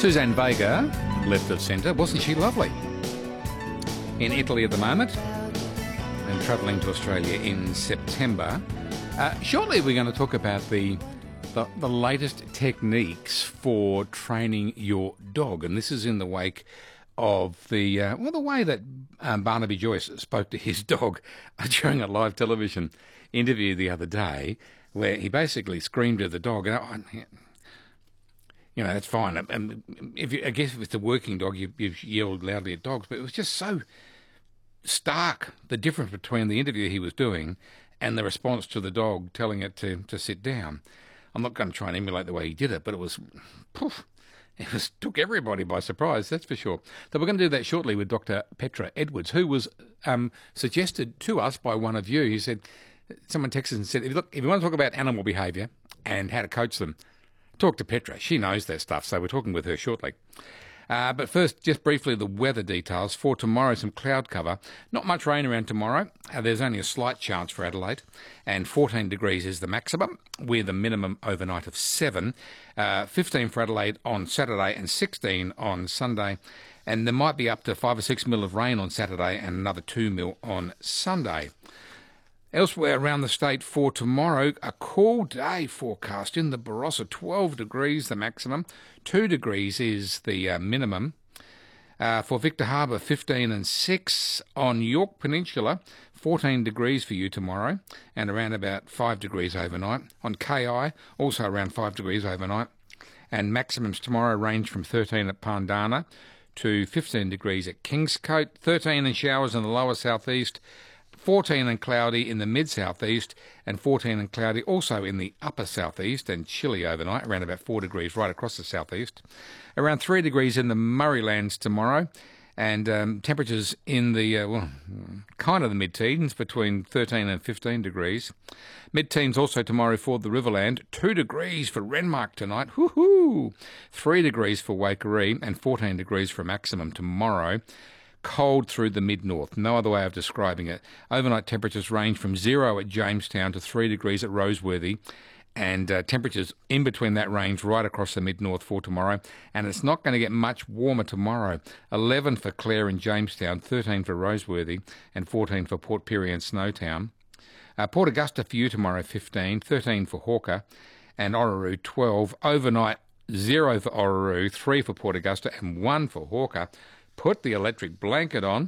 Suzanne Vega, left of centre. Wasn't she lovely? In Italy at the moment and travelling to Australia in September. Shortly we're going to talk about the latest techniques for training your dog, and this is in the wake of the way that Barnaby Joyce spoke to his dog during a live television interview the other day, where he basically screamed at the dog. And that's fine. I guess if it's a working dog, you've yelled loudly at dogs, but it was just so stark, the difference between the interview he was doing and the response to the dog telling it to sit down. I'm not going to try and emulate the way he did it, but it was, took everybody by surprise, that's for sure. So we're going to do that shortly with Dr. Petra Edwards, who was suggested to us by one of you. He said, someone texted and said, look, if you want to talk about animal behaviour and how to coach them, talk to Petra. She knows that stuff, so we're talking with her shortly. But first, just briefly, the weather details. For tomorrow, some cloud cover. Not much rain around tomorrow. There's only a slight chance for Adelaide. And 14 degrees is the maximum, with a minimum overnight of 7. 15 for Adelaide on Saturday and 16 on Sunday. And there might be up to 5 or 6 mil of rain on Saturday and another 2 mil on Sunday. Elsewhere around the state for tomorrow, a cool day forecast in the Barossa, 12 degrees the maximum, 2 degrees is the minimum. For Victor Harbour, 15 and 6. On York Peninsula, 14 degrees for you tomorrow and around about 5 degrees overnight. On KI, also around 5 degrees overnight. And maximums tomorrow range from 13 at Pandana to 15 degrees at Kingscote, 13 and showers in the lower southeast, 14 and cloudy in the mid-southeast and 14 and cloudy also in the upper southeast and chilly overnight, around about 4 degrees right across the southeast. Around 3 degrees in the Murraylands tomorrow and temperatures in the, kind of the mid-teens, between 13 and 15 degrees. Mid-teens also tomorrow for the Riverland, 2 degrees for Renmark tonight, 3 degrees for Waikerie and 14 degrees for maximum tomorrow. Cold through the mid-north, no other way of describing it. Overnight temperatures range from 0 at Jamestown to 3 degrees at Roseworthy, and temperatures in between that range right across the mid-north for tomorrow. And it's not going to get much warmer tomorrow. 11 for Clare and Jamestown, 13 for Roseworthy, and 14 for Port Pirie and Snowtown. Port Augusta for you tomorrow, 15, 13 for Hawker, and Orroroo, 12. Overnight, 0 for Orroroo, 3 for Port Augusta, and 1 for Hawker. Put the electric blanket on.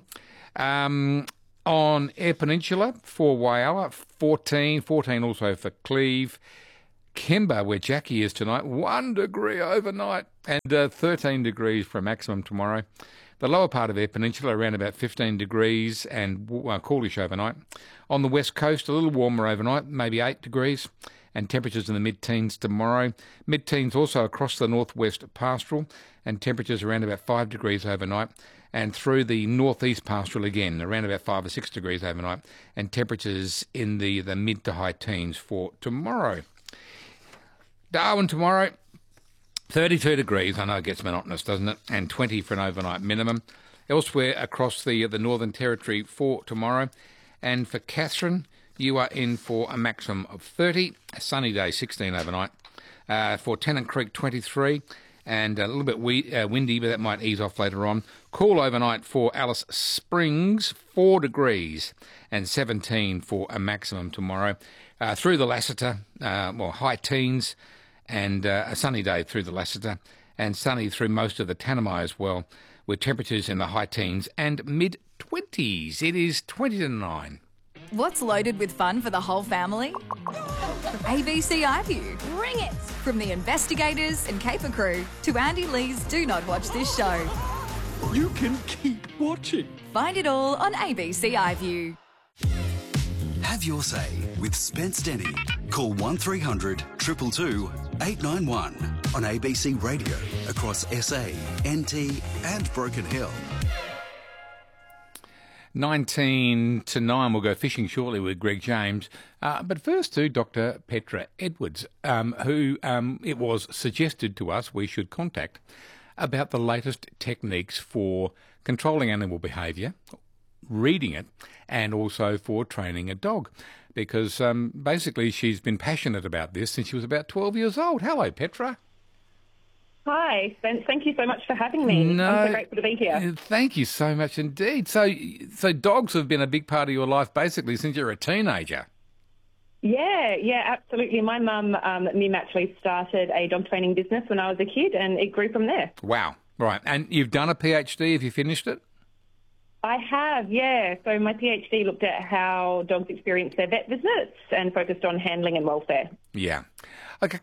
On Eyre Peninsula for Whyalla, 14 also for Cleve. Kemba, where Jackie is tonight, 1 degree overnight and 13 degrees for a maximum tomorrow. The lower part of Eyre Peninsula around about 15 degrees and coolish overnight. On the west coast, a little warmer overnight, maybe 8 degrees. And temperatures in the mid-teens tomorrow. Mid-teens also across the northwest pastoral, and temperatures around about 5 degrees overnight. And through the northeast pastoral again, around about 5 or 6 degrees overnight, and temperatures in the mid to high teens for tomorrow. Darwin tomorrow, 32 degrees. I know it gets monotonous, doesn't it? And 20 for an overnight minimum. Elsewhere across the Northern Territory for tomorrow. And for Katherine, you are in for a maximum of 30, a sunny day, 16 overnight. For Tennant Creek, 23, and a little bit windy, but that might ease off later on. Cool overnight for Alice Springs, 4 degrees, and 17 for a maximum tomorrow. Through the Lassiter, high teens, and a sunny day through the Lassiter, and sunny through most of the Tanami as well, with temperatures in the high teens and mid-20s. It is 20 to 9. What's loaded with fun for the whole family? ABC iView. Bring it! From the investigators and caper crew to Andy Lee's Do Not Watch This Show. You can keep watching. Find it all on ABC iView. Have your say with Spence Denny. Call 1300 222 891 on ABC Radio across SA, NT and Broken Hill. 19 to 9, we'll go fishing shortly with Greg James. But first to Dr. Petra Edwards, who it was suggested to us we should contact about the latest techniques for controlling animal behaviour, reading it, and also for training a dog. Because basically she's been passionate about this since she was about 12 years old. Hello, Petra. Hi, Spence. Thank you so much for having me. I'm so grateful to be here. Thank you so much indeed. So dogs have been a big part of your life basically since you're a teenager. Yeah, absolutely. My mum, Mim, actually started a dog training business when I was a kid, and it grew from there. Wow. Right. And you've done a PhD. Have you finished it? I have, yeah. So my PhD looked at how dogs experience their vet visits and focused on handling and welfare. Yeah. Okay.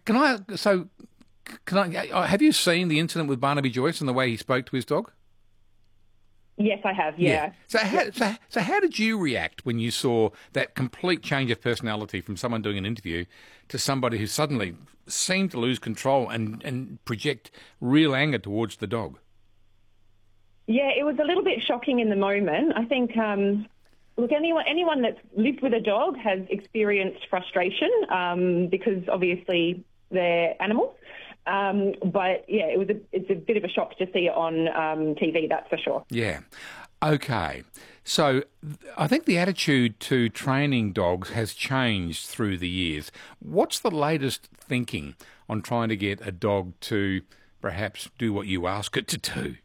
Have you seen the incident with Barnaby Joyce and the way he spoke to his dog? Yes, I have, yeah. So how did you react when you saw that complete change of personality from someone doing an interview to somebody who suddenly seemed to lose control and project real anger towards the dog? Yeah, it was a little bit shocking in the moment. I think, look, anyone that's lived with a dog has experienced frustration because obviously they're animals. But yeah, it's a bit of a shock to see it on TV, that's for sure. Yeah. Okay. So I think the attitude to training dogs has changed through the years. What's the latest thinking on trying to get a dog to perhaps do what you ask it to do?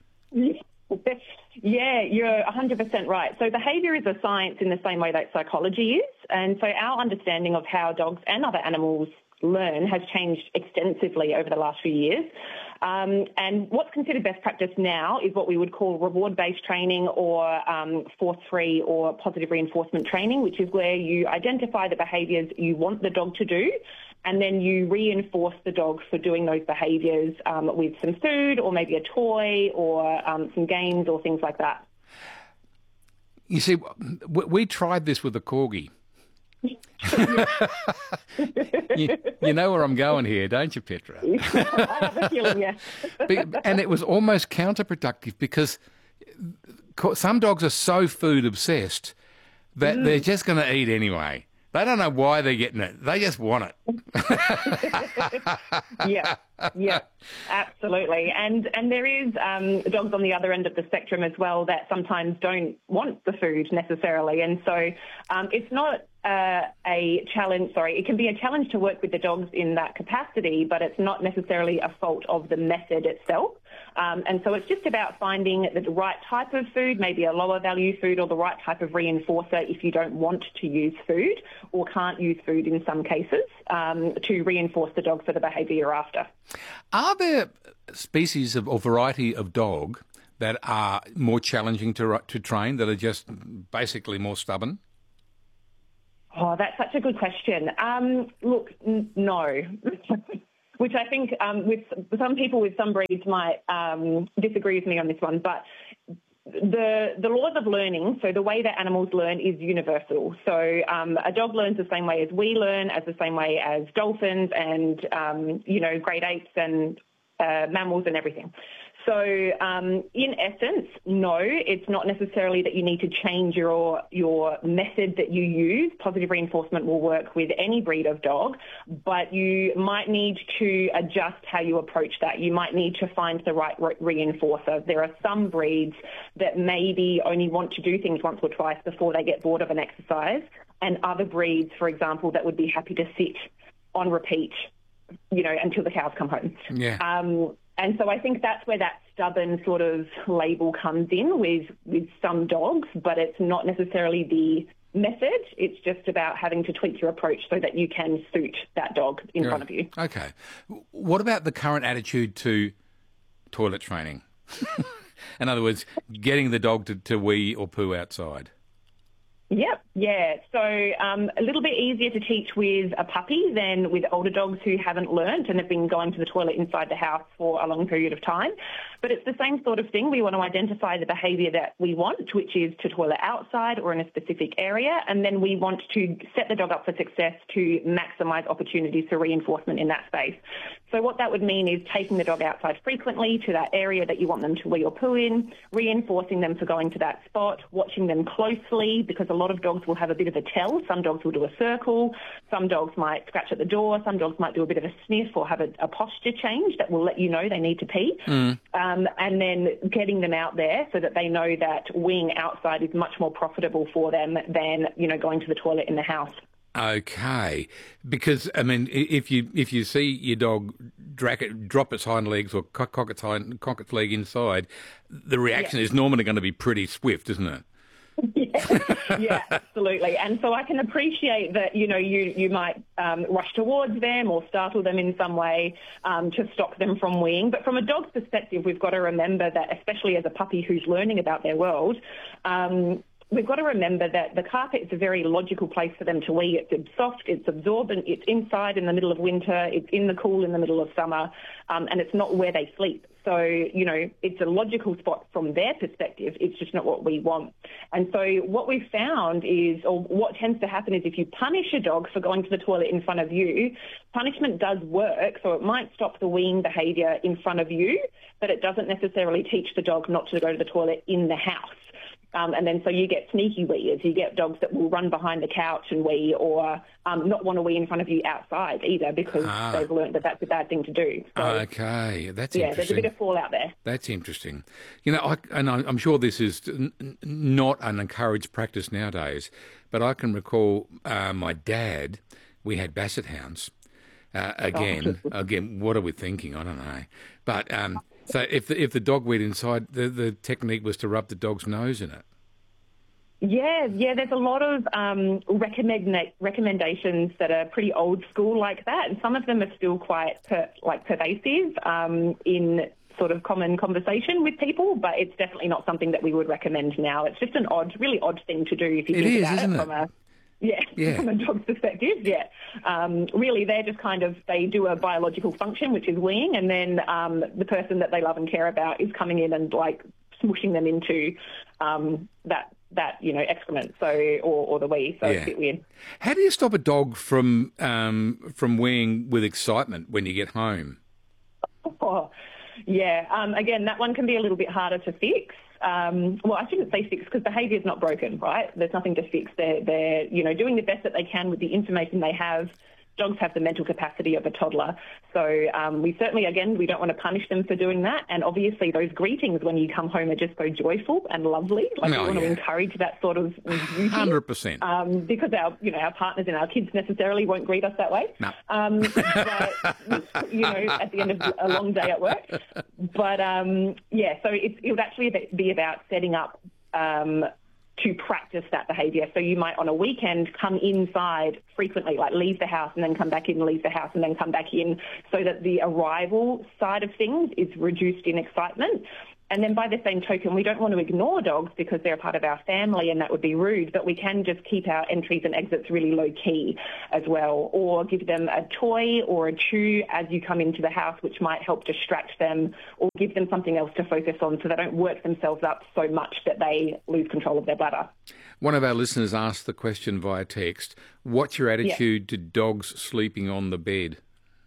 Yeah, you're 100% right. So behaviour is a science in the same way that psychology is. And so our understanding of how dogs and other animals learn has changed extensively over the last few years. And what's considered best practice now is what we would call reward-based training or force-free or positive reinforcement training, which is where you identify the behaviours you want the dog to do, and then you reinforce the dog for doing those behaviours with some food or maybe a toy or some games or things like that. You see, we tried this with a corgi. you know where I'm going here, don't you, Petra? I have a feeling, yeah. And it was almost counterproductive because some dogs are so food obsessed that they're just going to eat anyway. They don't know why they're getting it. They just want it. Yeah, absolutely. And there is dogs on the other end of the spectrum as well that sometimes don't want the food necessarily. And so it's not a challenge, it can be a challenge to work with the dogs in that capacity, but it's not necessarily a fault of the method itself. And so it's just about finding the right type of food, maybe a lower value food, or the right type of reinforcer if you don't want to use food or can't use food in some cases to reinforce the dog for the behaviour you're after. Are there species or variety of dog that are more challenging to train, that are just basically more stubborn? Oh, that's such a good question. Look, no. Which I think with some people with some breeds might disagree with me on this one, but the laws of learning, so the way that animals learn is universal. So a dog learns the same way as we learn, as the same way as dolphins and, great apes and mammals and everything. So in essence, no, it's not necessarily that you need to change your method that you use. Positive reinforcement will work with any breed of dog, but you might need to adjust how you approach that. You might need to find the right reinforcer. There are some breeds that maybe only want to do things once or twice before they get bored of an exercise, and other breeds, for example, that would be happy to sit on repeat, until the cows come home. Yeah. And so I think that's where that stubborn sort of label comes in with some dogs, but it's not necessarily the method. It's just about having to tweak your approach so that you can suit that dog in front of you. Okay. What about the current attitude to toilet training? In other words, getting the dog to wee or poo outside? Yep, yeah. So a little bit easier to teach with a puppy than with older dogs who haven't learnt and have been going to the toilet inside the house for a long period of time. But it's the same sort of thing. We want to identify the behaviour that we want, which is to toilet outside or in a specific area, and then we want to set the dog up for success to maximise opportunities for reinforcement in that space. So what that would mean is taking the dog outside frequently to that area that you want them to wee or poo in, reinforcing them for going to that spot, watching them closely, because a lot of dogs will have a bit of a tell. Some dogs will do a circle, some dogs might scratch at the door, some dogs might do a bit of a sniff or have a posture change that will let you know they need to pee. And then getting them out there so that they know that weeing outside is much more profitable for them than, going to the toilet in the house. Okay, because I mean, if you see your dog drop its hind legs or cock its leg inside, the reaction is normally going to be pretty swift, isn't it? Yeah, absolutely. And so I can appreciate that, you might rush towards them or startle them in some way to stop them from weeing. But from a dog's perspective, we've got to remember that, especially as a puppy who's learning about their world, we've got to remember that the carpet is a very logical place for them to wee. It's soft, it's absorbent, it's inside in the middle of winter, it's in the cool in the middle of summer, and it's not where they sleep. So, it's a logical spot from their perspective. It's just not what we want. And so what we've found is, or what tends to happen is if you punish a dog for going to the toilet in front of you, punishment does work. So it might stop the weeing behaviour in front of you, but it doesn't necessarily teach the dog not to go to the toilet in the house. And then so you get sneaky weeers. You get dogs that will run behind the couch and wee, or not want to wee in front of you outside either, because they've learned that that's a bad thing to do. So, okay, that's interesting. Yeah, there's a bit of fallout there. That's interesting. I'm sure this is not an encouraged practice nowadays, but I can recall my dad, we had Basset hounds. Again, what are we thinking? I don't know. But so if the dog weed inside, the technique was to rub the dog's nose in it. Yeah, there's a lot of recommendations that are pretty old school like that, and some of them are still quite pervasive in sort of common conversation with people, but it's definitely not something that we would recommend now. It's just an really odd thing to do if you think about it from a... Yeah, from a dog's perspective, really, they're just they do a biological function, which is weeing, and then the person that they love and care about is coming in and, smooshing them into that excrement, or the wee, so it's a bit weird. How do you stop a dog from weeing with excitement when you get home? Again, that one can be a little bit harder to fix. Well, I shouldn't say fix, because behaviour is not broken, right? There's nothing to fix. They're doing the best that they can with the information they have. Dogs have the mental capacity of a toddler. So we certainly, again, we don't want to punish them for doing that. And obviously those greetings when you come home are just so joyful and lovely. We want to encourage that sort of beauty. 100%. Because our partners and our kids necessarily won't greet us that way. No. But, at the end of a long day at work. But, so it would actually be about setting up to practice that behaviour. So you might, on a weekend, come inside frequently, leave the house and then come back in, leave the house and then come back in, so that the arrival side of things is reduced in excitement. And then by the same token, we don't want to ignore dogs because they're a part of our family and that would be rude, but we can just keep our entries and exits really low key as well, or give them a toy or a chew as you come into the house, which might help distract them, or give them something else to focus on so they don't work themselves up so much that they lose control of their bladder. One of our listeners asked the question via text, what's your attitude to dogs sleeping on the bed?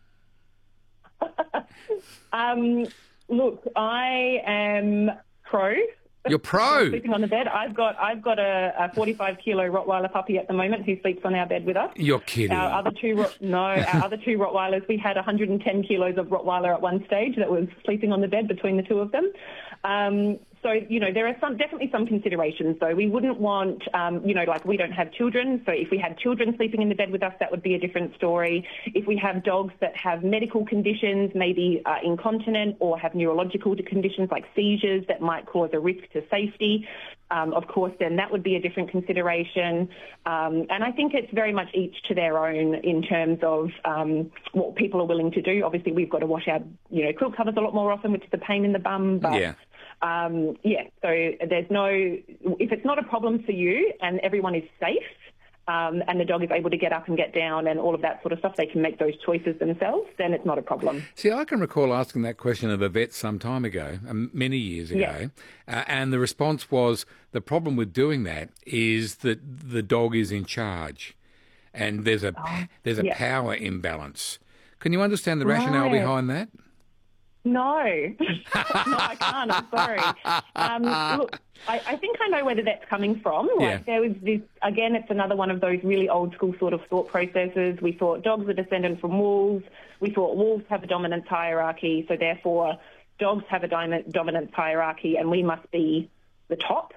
Look, I am pro. You're pro? Sleeping on the bed. I've got a 45-kilo Rottweiler puppy at the moment who sleeps on our bed with us. You're kidding. Our other two Rottweilers, we had 110 kilos of Rottweiler at one stage that was sleeping on the bed between the two of them. So, there are definitely some considerations, though. We wouldn't want, we don't have children. So if we had children sleeping in the bed with us, that would be a different story. If we have dogs that have medical conditions, maybe incontinent, or have neurological conditions like seizures that might cause a risk to safety, of course, then that would be a different consideration. And I think it's very much each to their own in terms of what people are willing to do. Obviously, we've got to wash our, quilt covers a lot more often, which is a pain in the bum. But so there's if it's not a problem for you and everyone is safe, and the dog is able to get up and get down and all of that sort of stuff, they can make those choices themselves, then it's not a problem. See, I can recall asking that question of a vet some time ago, many years ago, and the response was the problem with doing that is that the dog is in charge and there's a power imbalance. Can you understand the rationale behind that? No. No, I can't. I'm sorry. Look, I think I know where that's coming from. There was this, again, it's another one of those really old school sort of thought processes. We thought dogs are descendant from wolves. We thought wolves have a dominance hierarchy, so therefore dogs have a dominance hierarchy and we must be the top.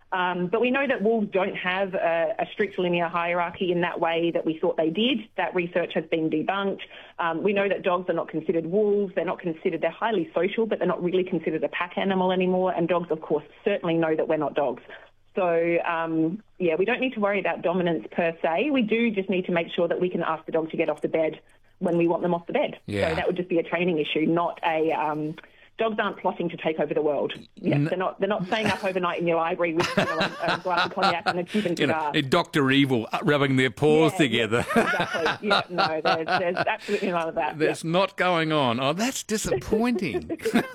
But we know that wolves don't have a strict linear hierarchy in that way that we thought they did. That research has been debunked. We know that dogs are not considered wolves. They're highly social, but they're not really considered a pack animal anymore. And dogs, of course, certainly know that we're not dogs. So, we don't need to worry about dominance per se. We do just need to make sure that we can ask the dog to get off the bed when we want them off the bed. Yeah. So that would just be a training issue, not a... Dogs aren't plotting to take over the world. Yeah, they're not staying up overnight in your library with a glass of cognac and a Cuban cigar. Dr. Evil rubbing their paws together. Exactly. Yeah, no, there's absolutely none of that. That's not going on. Oh, that's disappointing.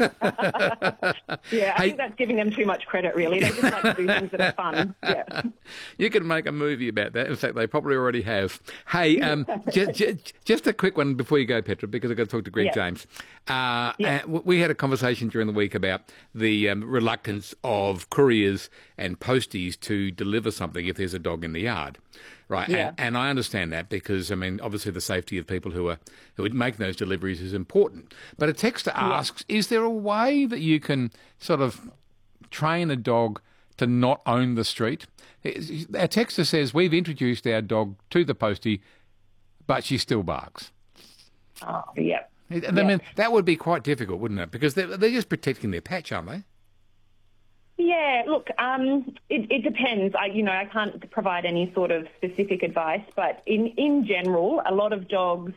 I think that's giving them too much credit, really. They just like to do things that are fun. Yeah. You could make a movie about that. In fact, they probably already have. Hey, just a quick one before you go, Petra, because I've got to talk to Greg James. And we had a conversation during the week about the reluctance of couriers and posties to deliver something if there's a dog in the yard, right? Yeah. And I understand that because, I mean, obviously the safety of people who would make those deliveries is important. But a texter asks, is there a way that you can sort of train a dog to not own the street? Our texter says, we've introduced our dog to the postie, but she still barks. Oh, yeah. I mean, that would be quite difficult, wouldn't it? Because they're just protecting their patch, aren't they? Yeah, look, it depends. I can't provide any sort of specific advice, but in general, a lot of dogs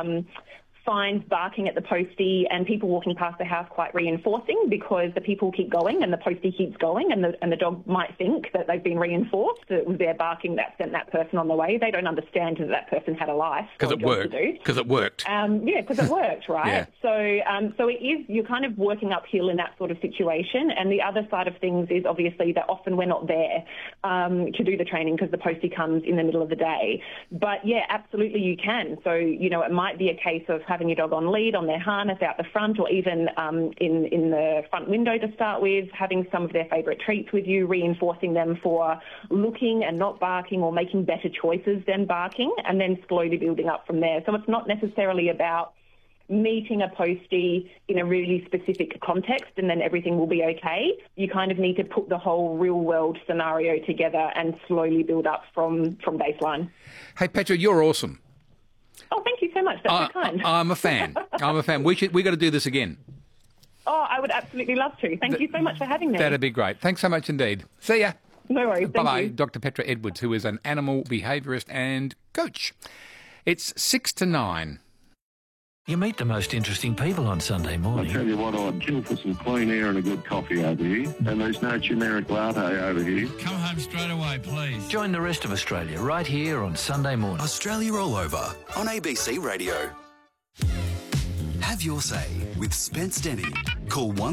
find barking at the postie and people walking past the house quite reinforcing because the people keep going and the postie keeps going and the dog might think that they've been reinforced, that it was their barking that sent that person on the way. They don't understand that person had a life. Because it worked. Because it worked. Because it worked, right? Yeah. So it is, you're kind of working uphill in that sort of situation. And the other side of things is obviously that often we're not there to do the training because the postie comes in the middle of the day. But yeah, absolutely you can. So, it might be a case of having your dog on lead, on their harness out the front, or even in the front window to start with, having some of their favourite treats with you, reinforcing them for looking and not barking or making better choices than barking, and then slowly building up from there. So it's not necessarily about meeting a postie in a really specific context and then everything will be okay. You kind of need to put the whole real world scenario together and slowly build up from baseline. Hey, Petra, you're awesome. Oh, thank you so much. That's so kind. I'm a fan. We got to do this again. Oh, I would absolutely love to. Thank you so much for having me. That'd be great. Thanks so much indeed. See ya. No worries. Bye-bye. You. Dr. Petra Edwards, who is an animal behaviourist and coach. It's 6 to 9. You meet the most interesting people on Sunday morning. I tell you what, I'd kill for some clean air and a good coffee over here. And there's no generic latte over here. Come home straight away, please. Join the rest of Australia right here on Sunday morning. Australia All Over on ABC Radio. Have your say with Spence Denny. Call